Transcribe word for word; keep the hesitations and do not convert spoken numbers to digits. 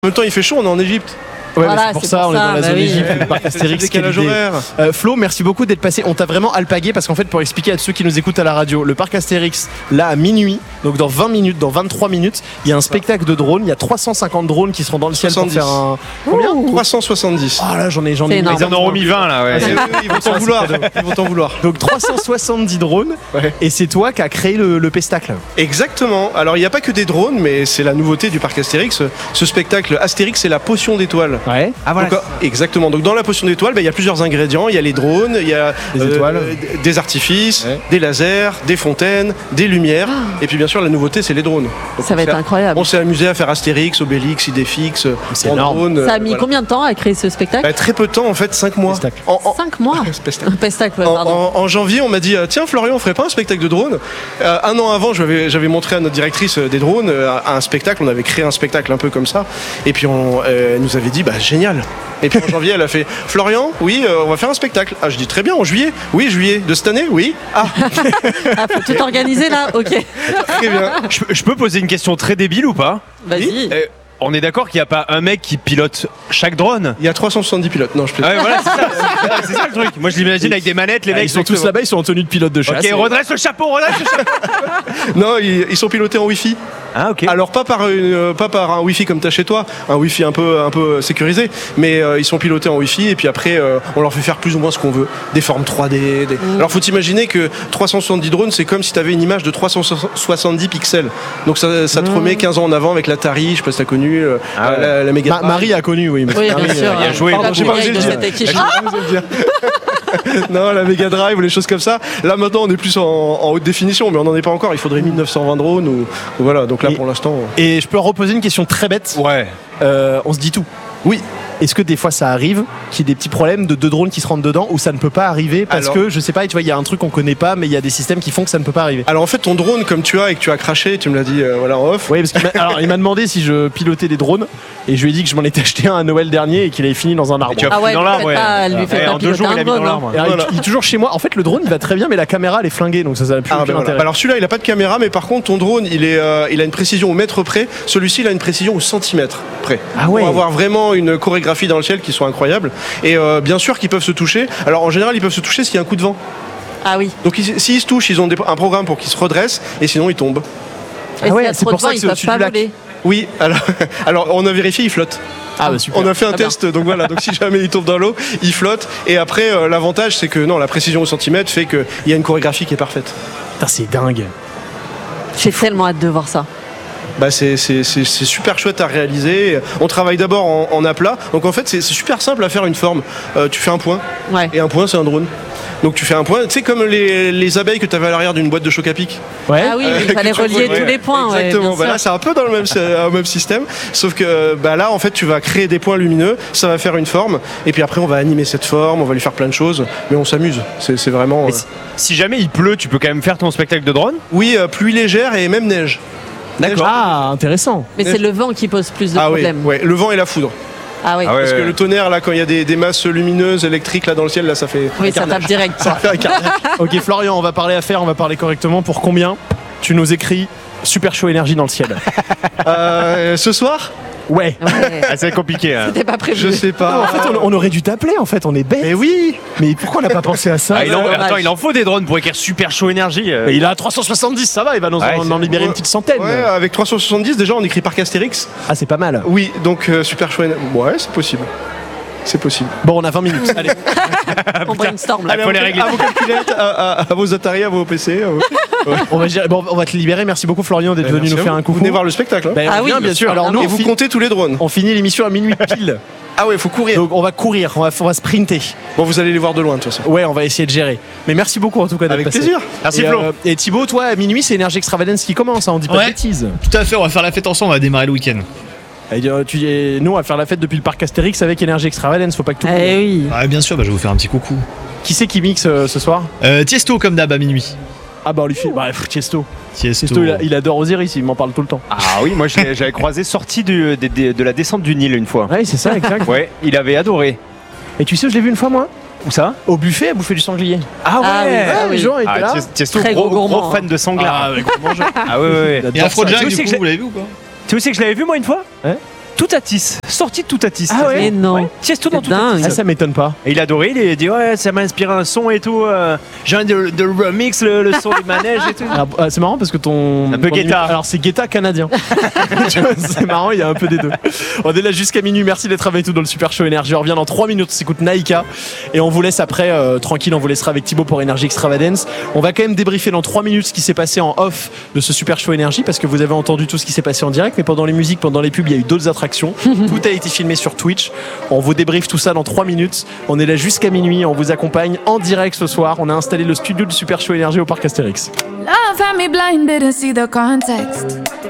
En même temps, il fait chaud, on est en Égypte. Ouais, voilà, c'est pour c'est ça, pour on est ça, dans la bah zone oui. Égypte, le parc Astérix. Décalage horaire. Euh, Flo, merci beaucoup d'être passé. On t'a vraiment alpagué parce qu'en fait, pour expliquer à ceux qui nous écoutent à la radio, le parc Astérix, là à minuit, donc dans vingt minutes, dans vingt-trois minutes, il y a un spectacle de drones. Il y a trois cent cinquante drones qui seront dans le ciel soixante-dix. pour faire un. Combien trois cent soixante-dix. Ah là, j'en ai, j'en ai. C'est énorme. Ils en auront mis vingt là, ouais. Eh oui, ils vont t'en vouloir. Ils vont t'en vouloir. Donc trois cent soixante-dix drones. Ouais. Et c'est toi qui as créé le, le pestacle. Exactement. Alors, il n'y a pas que des drones, mais c'est la nouveauté du parc Astérix. Ce spectacle Astérix, c'est la potion d'étoiles. Ouais. Ah voilà. Donc, euh, exactement. Donc dans la potion d'étoiles, bah, il y a plusieurs ingrédients. Il y a les drones, il y a Des étoiles. d- des artifices, Ouais. des lasers, des fontaines, des lumières. Et puis bien sûr, la nouveauté, c'est les drones. Donc, Ça on va être s'est- incroyable. On s'est amusé à faire Astérix, Obélix, Idéfix, c'est en énorme. drone. Ça a euh, mis voilà. combien de temps à créer ce spectacle? Bah, Très peu de temps, en fait, cinq mois. Pestacle. En, en- Cinq mois. Pestacle. Un pestacle, ouais, En, pardon. en- en janvier, on m'a dit euh, tiens Florian, on ferait pas un spectacle de drone. Euh, un an avant, j'avais, j'avais montré à notre directrice euh, des drones euh, à un spectacle. On avait créé un spectacle un peu comme ça. Et puis on euh, elle nous avait dit bah génial. Et puis en janvier, elle a fait Florian, oui, euh, on va faire un spectacle. Ah, je dis très bien. En juillet, oui, juillet de cette année, oui. Ah, Ah, faut tout organiser là. Ok. très bien. Je, je peux poser une question très débile ou pas? Vas-y. Eh, On est d'accord qu'il n'y a pas un mec qui pilote chaque drone? Il y a trois cent soixante-dix pilotes. Non, je Ah plaisante. ouais, voilà, c'est ça, c'est- c'est ça le truc. Moi je l'imagine avec des manettes, les Ah, mecs. ils sont tous exactement. là-bas, ils sont en tenue de pilote de chasse. Ok, redresse le chapeau, redresse le chapeau. Non, ils, ils sont pilotés en Wi-Fi. Ah ok. Alors pas par une, euh, pas par un Wi-Fi comme t'as chez toi, un Wi-Fi un peu un peu sécurisé, mais euh, ils sont pilotés en Wi-Fi et puis après euh, on leur fait faire plus ou moins ce qu'on veut, des formes trois D. Des... Alors faut t'imaginer que trois cent soixante-dix drones, c'est comme si t'avais une image de trois cent soixante-dix pixels. Donc ça, ça te remet quinze ans en avant avec l'Atari, je sais pas si t'as connu euh, Ah ouais. la, la Mega Ma- Marie a connu, oui. mais Oui, Marie, bien sûr. euh, il a joué. Pardon, j'ai pas osé de le dire. cette équipe. Ah, vous allez dire. Non, la Mega Drive ou les choses comme ça. Là maintenant on est plus en, en haute définition, mais on n'en est pas encore. Il faudrait mille neuf cent vingt drones ou, ou voilà. Donc là Et- pour l'instant. Et je peux reposer une question très bête. Ouais. Euh, on se dit tout. Oui. Est-ce que des fois ça arrive qu'il y ait des petits problèmes de deux drones qui se rentrent dedans ou ça ne peut pas arriver parce Alors- que je sais pas, tu vois, il y a un truc qu'on connaît pas, mais il y a des systèmes qui font que ça ne peut pas arriver. Alors en fait ton drone comme tu as et que tu as craché, tu me l'as dit euh, voilà en off. Oui, parce qu'il m'a, alors, il m'a demandé si je pilotais des drones et je lui ai dit que je m'en étais acheté un à Noël dernier et qu'il avait fini dans un arbre. tu as Ah foutu ouais, dans lui l'arbre, faites ouais. pas- lui Ouais, faites pas en deux piloter jours, un il a mis drone, dans hein. l'arbre. Et alors, Voilà. il, il est toujours chez moi. En fait, le drone il va très bien, mais la caméra elle est flinguée donc ça ça n'a plus Ah, aucun ben voilà. intérêt. Alors celui-là il a pas de caméra mais par contre ton drone il, est, euh, il a une précision au mètre près, celui-ci il a une précision au centimètre près. Ah ouais. Pour avoir vraiment une chorégraphie dans le ciel qui soit incroyable et euh, bien sûr qu'ils peuvent se toucher. Alors en général ils peuvent se toucher s'il y a un coup de vent. Ah oui. Donc ils- s'ils se touchent ils ont des- un programme pour qu'ils se redressent et sinon ils tombent. Et Ah ouais, s'il y a c'est trop pour de ça vent, que ils c'est peuvent au-dessus pas du lac. voler. Oui, alors, alors on a vérifié, il flotte. Ah bah super. On a fait un Très bien. test, donc voilà, donc si jamais il tombe dans l'eau, il flotte. Et après, euh, l'avantage, c'est que non, la précision au centimètre fait qu'il y a une chorégraphie qui est parfaite. Putain, c'est dingue. J'ai tellement hâte de voir ça. Bah c'est, c'est, c'est, c'est super chouette à réaliser. On travaille d'abord en, en aplat. Donc en fait, c'est, c'est super simple à faire une forme. Euh, tu fais un point, Ouais. et un point, c'est un drone. Donc tu fais un point, tu sais, comme les, les abeilles que tu avais à l'arrière d'une boîte de choc à pic. Ouais. Ah oui, Euh, il fallait que tu relier vois, tous ouais. les points. ouais, Exactement. bien Bah là, sûr. c'est un peu dans le même, euh, même système. Sauf que bah là, en fait, tu vas créer des points lumineux, ça va faire une forme. Et puis après, on va animer cette forme, on va lui faire plein de choses. Mais on s'amuse. C'est, c'est vraiment. Mais euh, si, si jamais il pleut, tu peux quand même faire ton spectacle de drone? Oui, euh, pluie légère et même neige. D'accord. Ah, intéressant. Mais c'est le vent qui pose plus de Ah oui, problèmes. ouais, le vent et la foudre. Ah oui. Ah ouais. Parce que le tonnerre, là, quand il y a des, des masses lumineuses, électriques, là, dans le ciel, là, ça fait. Oui, ça tape direct. Ça fait un carnage. Ok Florian, on va parler affaires, on va parler correctement. Pour combien tu nous écris Super Chaud Énergie dans le ciel? Euh, ce soir Ouais. Ouais. Ah, c'est compliqué. Hein. C'était pas prévu. Je sais Non, pas. en fait, on, on aurait dû t'appeler. En fait, on est bête. Mais oui. Mais pourquoi on n'a pas pensé à ça? Ah, il en, dommage. attends, il en faut des drones pour écrire super chaud énergie. euh. Mais il a trois cent soixante-dix, ça va, il va nous Ouais, en, c'est- en libérer une petite centaine. Ouais, avec trois cent soixante-dix, déjà, on écrit Parc Astérix. Ah, c'est pas mal. Oui, donc euh, super chouette. Ouais, c'est possible. C'est possible. Bon, on a vingt minutes. Allez. On brainstorm là. Allez, faut les à vos- régler. À vos calculettes, à, à- à vos Atari, à vos P C. à vos- on, va, gérer- bon, on va te libérer. Merci beaucoup, Florian, d'être Ouais, venu merci nous à faire vous. un coucou. Venez voir le spectacle. hein. Ben, on Ah oui, vient, bien bien sûr. sûr. Alors, Ah nous, Et on, vous fi- comptez tous les drones. on finit l'émission à minuit pile. Ah ouais, faut courir. Donc, on va courir, on va, on va sprinter. Bon, vous allez les voir de loin, de toute façon. Ouais, on va essayer de gérer. Mais merci beaucoup, en tout cas, d'être Avec passé. plaisir. Merci et, Flo. euh, et Thibaut, toi, à minuit, c'est Énergie Extravagance qui commence, hein, on dit pas Ouais. de bêtises. Tout à fait, on va faire la fête ensemble, on va démarrer le week-end. Et, euh, tu, et nous, on va faire la fête depuis le parc Astérix avec Énergie Extravagance, faut pas que tout. Eh oui. Ouais, bien sûr, bah, je vais vous faire un petit coucou. Qui c'est qui mixe euh, ce soir? Euh, Tiesto comme d'hab à minuit. Ah bah on lui fait. Bah, pff, Tiesto. Tiesto. Tiesto, il, a- il adore Osiris, il m'en parle tout le temps. Ah oui, moi je l'ai- j'avais croisé sorti du- de, de- de la descente du Nil une fois. Ouais, c'est ça, exact. Ouais, il avait adoré. Et tu sais où je l'ai vu une fois, moi? Où ça? Au buffet à bouffer du sanglier. Ah ouais. Ah oui, Ouais, ah les oui. gens étaient Ah, là. Ties- Tiesto, Très gros, gros gourmand, gros fan de sanglard. Ah, avec gros mangeur. Ah ouais, ouais, ouais. Il adore Et Afrojack, Tu du sais que coup, j'ai- vous l'avez vu ou pas? Tu sais que je l'avais vu moi une fois? Ouais. Toutatis, sorti de Toutatis. Ah ouais. Mais non. Tiesto dans C'est dingue. Toutatis. Ah, ça m'étonne pas. Et il a adoré, il a dit ouais ça m'a inspiré un son et tout. Euh, j'ai envie de, de remix le, le son des manèges et tout. Alors, ah, c'est marrant parce que ton. Un peu ton Guetta. numéro- Alors c'est Guetta canadien. Tu vois, c'est marrant, il y a un peu des deux. On est là jusqu'à minuit. Merci d'être avec nous dans le Super Show Énergie. On revient dans trois minutes. On s'écoute Naïka et on vous laisse après euh, tranquille. On vous laissera avec Thibaut pour Énergie Extravagance. On va quand même débriefer dans trois minutes ce qui s'est passé en off de ce Super Show Énergie parce que vous avez entendu tout ce qui s'est passé en direct, mais pendant les musiques, pendant les pubs, il y a eu d'autres attractions. Tout a été filmé sur Twitch. On vous débriefe tout ça dans trois minutes. On est là jusqu'à minuit. On vous accompagne en direct ce soir. On a installé le studio du Super Show Énergie au Parc Astérix. Love had me blind, didn't see the context.